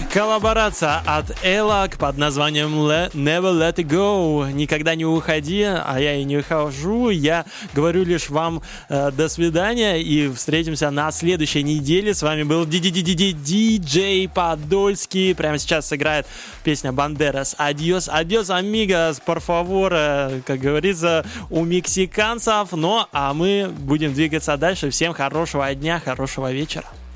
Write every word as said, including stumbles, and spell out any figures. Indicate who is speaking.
Speaker 1: Коллаборация от Элак под названием Never Let It Go. Никогда не уходи, а я и не ухожу. Я говорю лишь вам э, до свидания и встретимся на следующей неделе. С вами был диджей Подольский. Прямо сейчас сыграет песня Бандерас. Адьос, адьос, амигос, por favor, как говорится, у мексиканцев. Ну, а мы будем двигаться дальше. Всем хорошего дня, хорошего вечера.